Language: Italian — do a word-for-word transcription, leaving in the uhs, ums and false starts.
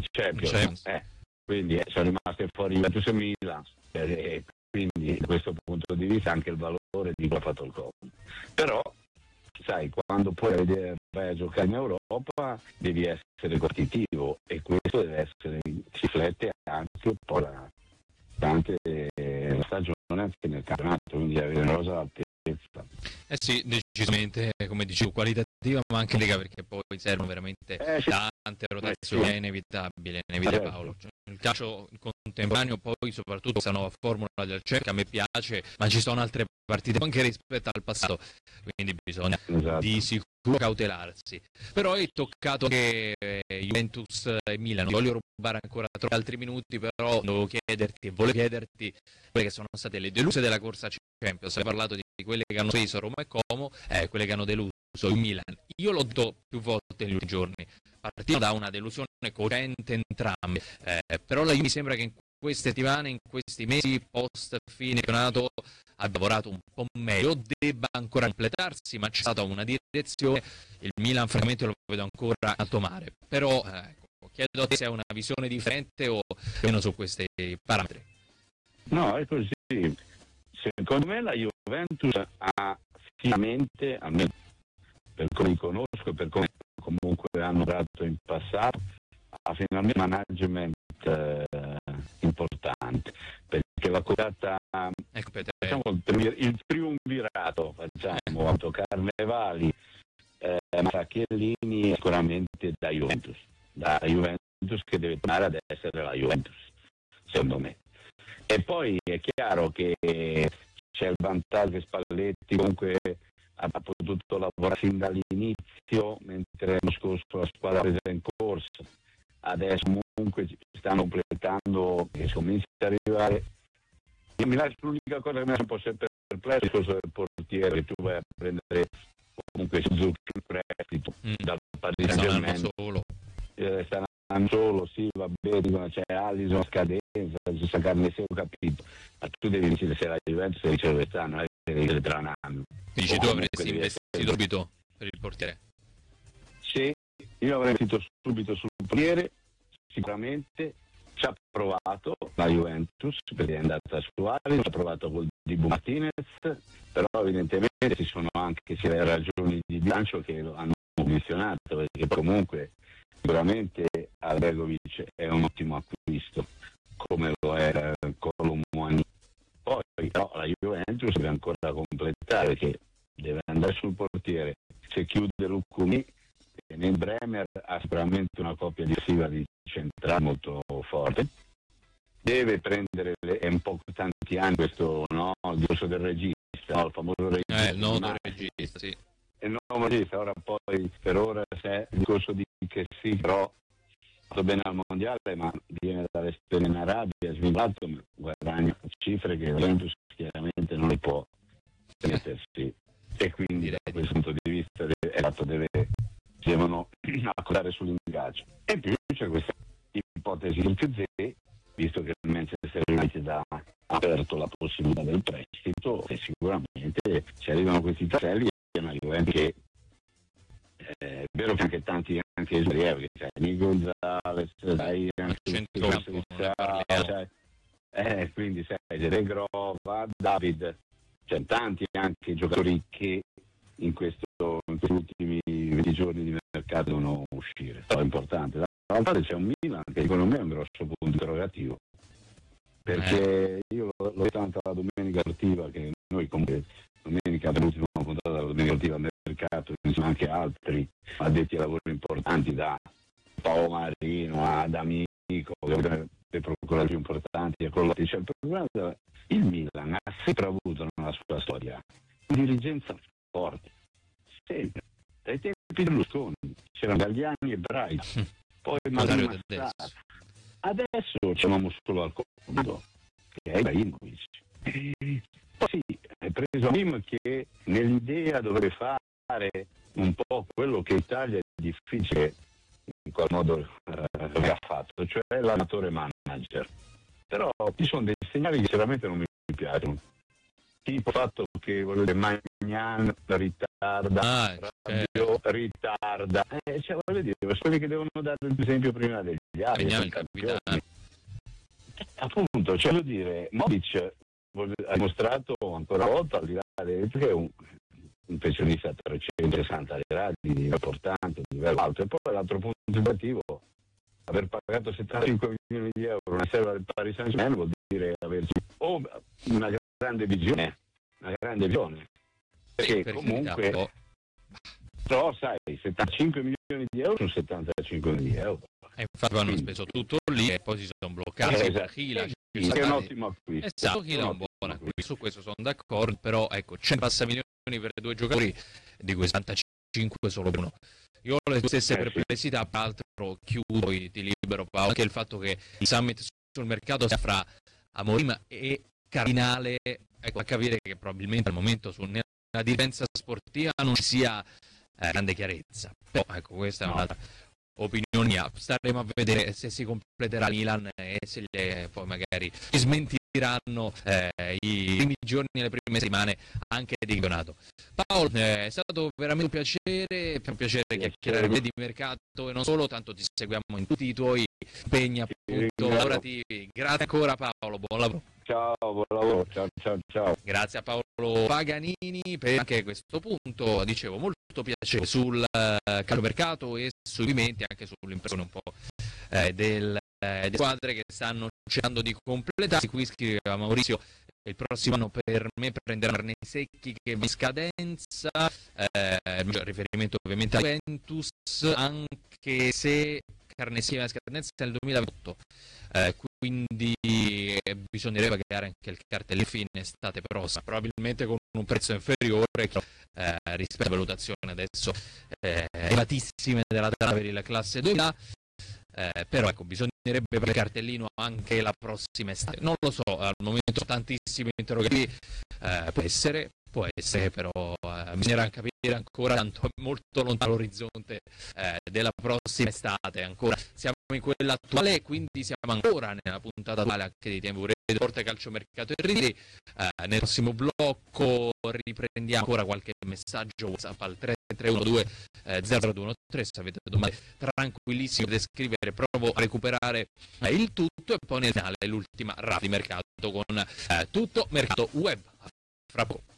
Champions, Champions. Eh, quindi eh, sono rimaste fuori Juventus e Milan, eh, quindi da questo punto di vista anche il valore di quello ha fatto il Como. Però sai, quando poi vedere, vai a giocare in Europa devi essere competitivo, e questo deve essere, si riflette anche un po' la, anche la stagione, anche nel campionato, quindi avere una rosa all'altezza. Eh sì, decisamente, come dicevo, qualitativa, ma anche lega, perché poi servono veramente eh, sì. tante rotazioni, eh, sì. è inevitabile, è inevitabile, certo. Paolo. Cioè, il calcio contemporaneo, poi soprattutto questa nuova formula del C E C a me piace, ma ci sono altre partite anche rispetto al passato, quindi bisogna esatto. di sicuro cautelarsi. Però hai toccato anche eh, Juventus e Milan, non voglio rubare ancora troppi altri minuti, però devo chiederti e volevo chiederti quelle che sono state le deluse della corsa Champions. Hai parlato di quelle che hanno preso Roma e Como, eh, quelle che hanno deluso il Milan. Io l'ho detto più volte negli ultimi giorni, partiamo da una delusione cocente entrambe, eh, però la Juve mi sembra che in queste settimane, in questi mesi post fine campionato abbia lavorato un po' meglio, debba ancora completarsi, ma c'è stata una direzione, il Milan francamente lo vedo ancora alto mare, però eh, chiedo a te se hai una visione differente o meno su questi parametri. No, è così. Secondo me la Juventus ha finalmente, almeno per come li conosco e per come comunque hanno operato in passato, ha finalmente un management eh, importante, perché la cordata, facciamo il, tri- il triumvirato, facciamo Auto Carnevali, eh, ma Chiellini sicuramente da Juventus, da Juventus che deve tornare ad essere la Juventus, secondo me. E poi è chiaro che c'è il vantaggio che Spalletti comunque ha potuto lavorare fin dall'inizio, mentre l'anno scorso la squadra presa in corsa. Adesso comunque stanno completando e comincia ad arrivare. Io mi lascio l'unica cosa che mi lascia un po' sempre perplesso, il discorso del portiere, che tu vai a prendere comunque Suzuki in prestito mm. dal Paris Saint-Germain. Solo. Eh, saranno solo, sì, va bene, c'è Alisson a scadenza, c'è Sacarne, se ho capito, ma tu devi decidere se la Juventus se dice dove stanno, eh, devi decidere tra un anno. Dici tu avresti investito subito per il portiere? Sì, io avrei investito subito sul portiere, sicuramente. Ci ha provato la Juventus perché è andata su Alisson, ci ha provato col Dibu Martinez, però evidentemente ci sono anche sia ragioni di bilancio che lo hanno commissionato, perché comunque sicuramente Albergovic è un ottimo acquisto, come lo era Colomboani. Poi però la Juventus deve ancora completare, perché deve andare sul portiere. Se chiude Lucumi, nel Bremer ha sicuramente una coppia difensiva di centrale molto forte. Deve prendere le, è un po' tanti anni questo, no, il discorso del regista, no, il famoso regista. Eh, il nodo regista, sì. Il nuovo regista, ora poi per ora c'è il discorso di che sì, però ha fatto bene al mondiale, ma viene dall'esperienza in Arabia, sviluppato, ma guadagna cifre che Juventus chiaramente non le può mettersi. E quindi da questo punto di vista è fatto deve devono accordare sull'ingaggio. E in più c'è questa ipotesi del P Z, visto che il Manchester United ha aperto la possibilità del prestito, e sicuramente ci arrivano questi tasselli. È una Juventus che eh, è vero che anche tanti anche israeliani, c'è Nico Gonzalez, dai anche cioè, eh, quindi sai, Regrova, David, c'è tanti anche giocatori che in questo in questi ultimi venti giorni di mercato devono uscire, è importante. Dall'altra parte c'è un Milan che secondo me è un grosso punto interrogativo, perché io l'ho, l'ho tanto la domenica sportiva, che noi comunque domenica per l'ultima puntata della domenica sportiva al mercato, insieme anche altri addetti ai lavori importanti, da Paolo Marino ad Amico, che le procure più importanti, e quello che c'è. Il problema, il Milan ha sempre avuto nella sua storia una dirigenza forte, sempre. Dai tempi di Berlusconi c'erano Galliani e Brai, poi Mario adesso c'è un muscolo al collo che è Ibrahimovic. Poi sì, è preso Abim che nell'idea dovrebbe fare un po' quello che in Italia è difficile in qual modo eh, ha fatto, cioè l'allenatore manager. Però ci sono dei segnali che sinceramente non mi piacciono, tipo il fatto che voglio dire, Magni Magnan ritarda, Ah, Rabiot ritarda, eh, cioè, voglio dire, sono quelli che devono dare l'esempio prima degli altri. Vediamo il capitano. Appunto, cioè, voglio dire, Modric ha dimostrato ancora una volta, al di là che è un, un pensionista a trecentosessanta gradi, di importante, di livello alto. E poi l'altro punto negativo, aver pagato settantacinque milioni di euro una serva del Paris Saint-Germain vuol dire averci o una grande visione, una grande visione. Perché per comunque, carità, però sai, settantacinque milioni di euro sono settantacinque milioni di euro. E infatti hanno speso tutto lì e poi si sono bloccati. Eh, esatto. Chila, Sì, è un ottimo acquisto. esatto, Chila è un buon acquisto, su questo sono d'accordo, però ecco, cento passa milioni per due giocatori, di cui settantacinque solo per uno. Io ho le tue stesse Eh, perplessità, sì. Peraltro chiudo, poi ti libero Paolo, anche il fatto che il summit sul mercato sia fra Amorim e Cardinale, ecco, a capire che probabilmente al momento su una difesa sportiva non ci sia eh, grande chiarezza. Però ecco, questa è un'altra opinione mia. Staremo a vedere se si completerà Milan e se le, poi magari ci smentiranno eh, i primi giorni e le prime settimane anche di campionato. Paolo, eh, è stato veramente un piacere, un piacere chiacchierare di mercato e non solo, tanto ti seguiamo in tutti i tuoi impegni appunto lavorativi. Grazie ancora Paolo, buon lavoro. Ciao, buon lavoro, ciao, ciao, ciao. Grazie a Paolo Paganini per anche questo punto, dicevo, molto piacere sul uh, calciomercato e sui movimenti, anche sull'impressione un po' eh, del, eh, delle squadre che stanno cercando di completarsi. Qui scriveva Maurizio: il prossimo anno per me prenderanno Arne Secchi che va in scadenza, eh, riferimento ovviamente a Juventus, anche se Carnesini va in scadenza nel duemilaventotto, eh, quindi eh, bisognerebbe creare anche il cartellino fine estate prossima, probabilmente con un prezzo inferiore eh, rispetto alla valutazione adesso eh, elevatissime della data per la classe duemila. Eh, però ecco, bisognerebbe per il cartellino anche la prossima estate, non lo so, al momento tantissimi interrogativi, eh, può essere, può essere, però eh, bisognerà capire ancora, tanto è molto lontano l'orizzonte eh, della prossima estate, ancora siamo in quella attuale, quindi siamo ancora nella puntata attuale anche dei tempi di Forte Calciomercato e Ridiri. Eh, nel prossimo blocco riprendiamo ancora qualche messaggio WhatsApp al tre tre uno due zero due uno tre, se avete domande tranquillissimo da scrivere, provo a recuperare eh, il tutto e poi nel finale l'ultima raffa di mercato con eh, tutto mercato web. Fra poco.